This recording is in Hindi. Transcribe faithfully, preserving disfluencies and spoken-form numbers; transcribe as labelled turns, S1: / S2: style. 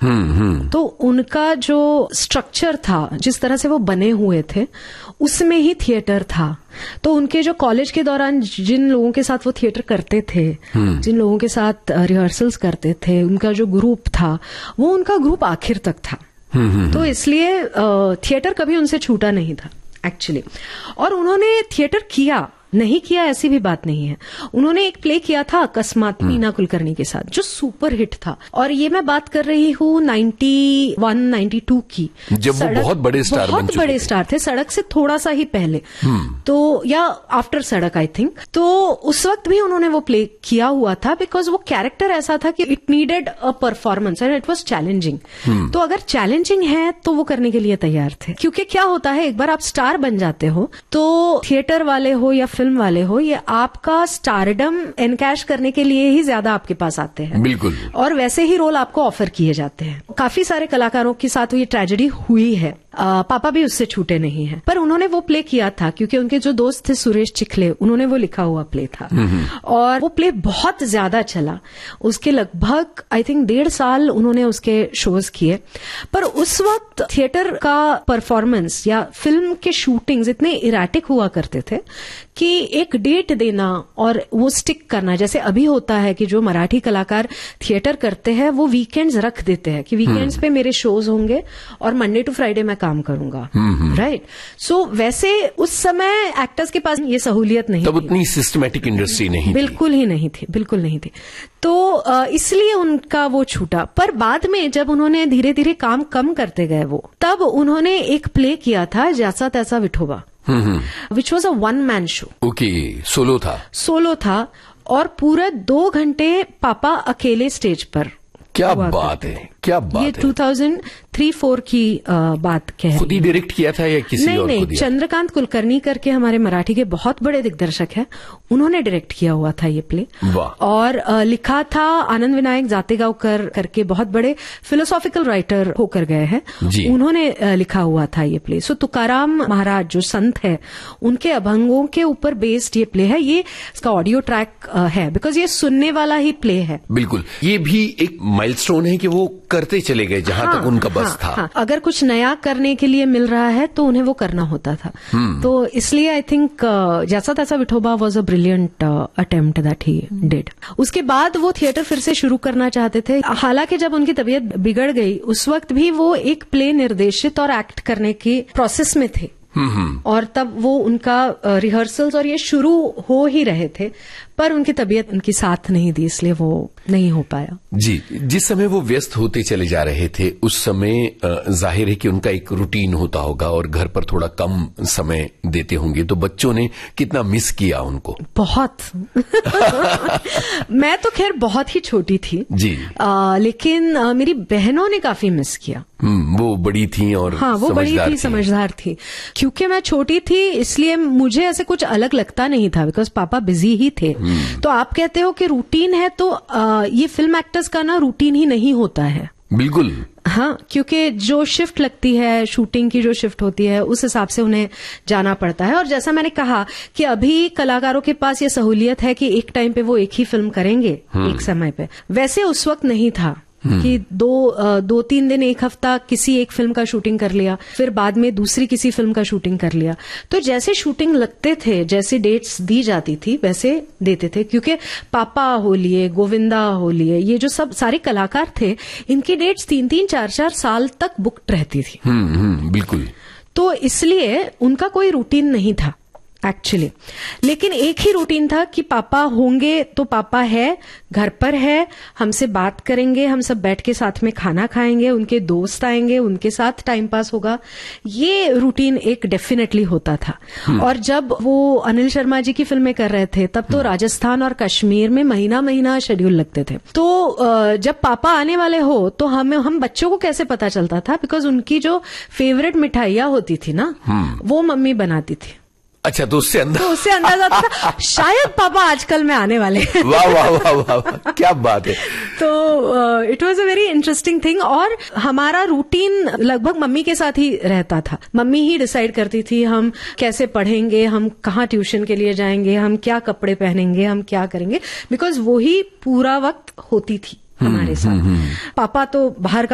S1: हम्म हम्म
S2: तो उनका जो स्ट्रक्चर था, जिस तरह से वो बने हुए थे, उसमें ही थिएटर था। तो उनके जो कॉलेज के दौरान जिन लोगों के साथ वो थिएटर करते थे, जिन लोगों के साथ रिहर्सल्स करते थे, उनका जो ग्रुप था, वो उनका ग्रुप आखिर तक था। तो इसलिए थिएटर कभी उनसे छूटा नहीं था एक्चुअली। और उन्होंने थिएटर किया, नहीं किया ऐसी भी बात नहीं है। उन्होंने एक प्ले किया था अकस्मात मीना कुलकर्णी के साथ, जो सुपर हिट था। और ये मैं बात कर रही हूँ नाइन्टी वन नाइन्टी टू की,
S1: जब वो बहुत बड़े स्टार
S2: बहुत
S1: बन
S2: बड़े स्टार थे, सड़क से थोड़ा सा ही पहले, तो या आफ्टर सड़क आई थिंक। तो उस वक्त भी उन्होंने वो प्ले किया हुआ था, बिकॉज वो कैरेक्टर ऐसा था कि it needed a performance and it was challenging. तो अगर चैलेंजिंग है तो वो करने के लिए तैयार थे, क्योंकि क्या होता है, एक बार आप स्टार बन जाते हो तो थिएटर वाले हो या फिल्म वाले हो, ये आपका स्टारडम एनकैश करने के लिए ही ज्यादा आपके पास आते हैं।
S1: बिल्कुल।
S2: और वैसे ही रोल आपको ऑफर किए जाते हैं। काफी सारे कलाकारों के साथ ये ट्रेजेडी हुई है। आ, पापा भी उससे छूटे नहीं हैं, पर उन्होंने वो प्ले किया था क्योंकि उनके जो दोस्त थे सुरेश चिखले, उन्होंने वो लिखा हुआ प्ले था। और वो प्ले बहुत ज्यादा चला। उसके लगभग आई थिंक डेढ़ साल उन्होंने उसके शोज किए। पर उस वक्त थिएटर का परफॉर्मेंस या फिल्म के शूटिंग्स इतने इराटिक हुआ करते थे कि एक डेट देना और वो स्टिक करना, जैसे अभी होता है कि जो मराठी कलाकार थिएटर करते हैं वो वीकेंड्स रख देते हैं कि वीकेंड्स पे मेरे शोज होंगे और मंडे टू फ्राइडे मैं काम करूंगा, राइट। सो वैसे उस समय एक्टर्स के पास ये सहूलियत नहीं,
S1: तब उतनी सिस्टमैटिक इंडस्ट्री नहीं,
S2: बिल्कुल ही नहीं थी, बिल्कुल नहीं थी। तो इसलिए उनका वो छूटा। पर बाद में जब उन्होंने धीरे धीरे काम कम करते गए वो, तब उन्होंने एक प्ले किया था जैसा तैसा Vithoba, which was a one man show.
S1: Okay, solo था।
S2: सोलो था और पूरे दो घंटे पापा अकेले स्टेज पर।
S1: क्या बात है, क्या बात
S2: ये
S1: है।
S2: टू थाउजेंड थ्री फोर की आ, बात कह
S1: खुद ही डायरेक्ट किया था या किसी
S2: नहीं,
S1: और
S2: नहीं
S1: को दिया?
S2: चंद्रकांत कुलकर्णी करके हमारे मराठी के बहुत बड़े दिग्दर्शक हैं, उन्होंने डायरेक्ट किया हुआ था ये प्ले। और आ, लिखा था आनंद विनायक जातेगावकर करके, बहुत बड़े फिलोसॉफिकल राइटर होकर गए हैं, उन्होंने आ, लिखा हुआ था ये प्ले। सो तुकाराम महाराज जो संत है, उनके अभंगों के ऊपर बेस्ड ये प्ले है। ये इसका ऑडियो ट्रैक है, बिकॉज ये सुनने वाला ही प्ले है। बिल्कुल,
S1: ये भी एक माइलस्टोन है कि वो करते चले गए जहां हाँ, तक उनका बस हाँ, था।
S2: हाँ, अगर कुछ नया करने के लिए मिल रहा है तो उन्हें वो करना होता था। तो इसलिए आई थिंक जैसा तैसा Vithoba was a brilliant attempt that he did. उसके बाद वो थिएटर फिर से शुरू करना चाहते थे। हालांकि जब उनकी तबीयत बिगड़ गई उस वक्त भी वो एक प्ले निर्देशित और एक्ट करने की प्रोसेस में थे। और तब वो उनका रिहर्सल्स और ये शुरू हो ही रहे थे, पर उनकी तबीयत उनकी साथ नहीं दी, इसलिए वो नहीं हो पाया।
S1: जी, जिस समय वो व्यस्त होते चले जा रहे थे उस समय जाहिर है कि उनका एक रूटीन होता होगा और घर पर थोड़ा कम समय देते होंगे, तो बच्चों ने कितना मिस किया उनको?
S2: बहुत मैं तो खैर बहुत ही छोटी थी जी, आ, लेकिन आ, मेरी बहनों ने काफी मिस किया।
S1: वो बड़ी थी और
S2: हाँ, वो बड़ी थी, समझदार थी। क्योंकि मैं छोटी थी इसलिए मुझे ऐसे कुछ अलग लगता नहीं था, बिकॉज पापा बिजी ही थे। तो आप कहते हो कि रूटीन है, तो आ, ये फिल्म एक्टर्स का ना रूटीन ही नहीं होता है।
S1: बिल्कुल
S2: हाँ, क्योंकि जो शिफ्ट लगती है, शूटिंग की जो शिफ्ट होती है, उस हिसाब से उन्हें जाना पड़ता है। और जैसा मैंने कहा कि अभी कलाकारों के पास ये सहूलियत है कि एक टाइम पे वो एक ही फिल्म करेंगे एक समय पे, वैसे उस वक्त नहीं था कि दो दो तीन दिन, एक हफ्ता किसी एक फिल्म का शूटिंग कर लिया, फिर बाद में दूसरी किसी फिल्म का शूटिंग कर लिया। तो जैसे शूटिंग लगते थे, जैसे डेट्स दी जाती थी वैसे देते थे, क्योंकि पापा हो लिए, गोविंदा हो लिए, ये जो सब सारे कलाकार थे, इनकी डेट्स तीन तीन चार चार साल तक बुक्ड रहती थी।
S1: हम्म हम्म बिल्कुल।
S2: तो इसलिए उनका कोई रूटीन नहीं था एक्चुअली। लेकिन एक ही रूटीन था कि पापा होंगे तो पापा है, घर पर है, हमसे बात करेंगे, हम सब बैठ के साथ में खाना खाएंगे, उनके दोस्त आएंगे, उनके साथ टाइम पास होगा। ये रूटीन एक डेफिनेटली होता था। और जब वो अनिल शर्मा जी की फिल्में कर रहे थे तब तो राजस्थान और कश्मीर में महीना महीना शेड्यूल लगते थे। तो जब पापा आने वाले हो तो हमें हम बच्चों को कैसे पता चलता था, बिकॉज उनकी जो फेवरेट मिठाइयां होती थी ना, वो मम्मी बनाती थी।
S1: अच्छा, तो उससे अंदाजा
S2: तो उससे अंदाजा था शायद पापा आजकल में आने वाले हैं।
S1: वाह वाह वाह वाह, क्या बात है।
S2: तो it was a very interesting thing. और हमारा रूटीन लगभग मम्मी के साथ ही रहता था। मम्मी ही डिसाइड करती थी हम कैसे पढ़ेंगे, हम कहाँ ट्यूशन के लिए जाएंगे, हम क्या कपड़े पहनेंगे, हम क्या करेंगे, बिकॉज वो ही पूरा वक्त होती थी हमारे साथ। पापा तो बाहर का